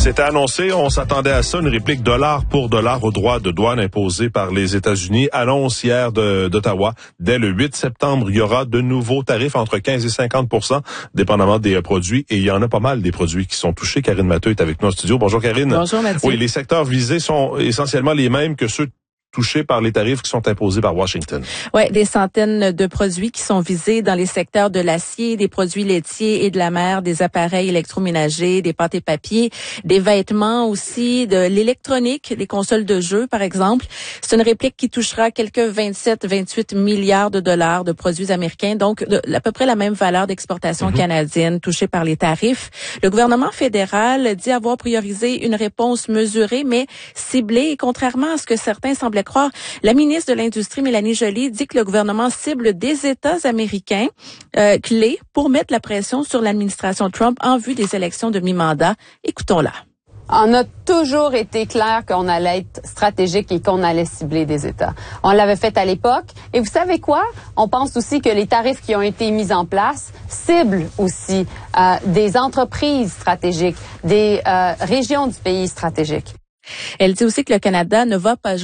C'était annoncé, on s'attendait à ça, une réplique dollar pour dollar aux droits de douane imposés par les États-Unis. Annonce hier d'Ottawa. Dès le 8 septembre, il y aura de nouveaux tarifs entre 15 et 50%, dépendamment des produits. Et il y en a pas mal des produits qui sont touchés. Karine Matteux est avec nous en studio. Bonjour Karine. Bonjour Mathieu. Oui, les secteurs visés sont essentiellement les mêmes que ceux touchés par les tarifs qui sont imposés par Washington. Ouais, des centaines de produits qui sont visés dans les secteurs de l'acier, des produits laitiers et de la mer, des appareils électroménagers, des pâtes et papiers, des vêtements aussi, de l'électronique, des consoles de jeux par exemple. C'est une réplique qui touchera quelques 27-28 milliards de dollars de produits américains, donc à peu près la même valeur d'exportation canadienne touchée par les tarifs. Le gouvernement fédéral dit avoir priorisé une réponse mesurée mais ciblée, et contrairement à ce que certains semblaient croire, la ministre de l'Industrie, Mélanie Joly, dit que le gouvernement cible des États américains clés pour mettre la pression sur l'administration Trump en vue des élections de mi-mandat. Écoutons-la. On a toujours été clair qu'on allait être stratégique et qu'on allait cibler des États. On l'avait fait à l'époque. Et vous savez quoi? On pense aussi que les tarifs qui ont été mis en place ciblent aussi des entreprises stratégiques, des régions du pays stratégiques. Elle dit aussi que le Canada ne va pas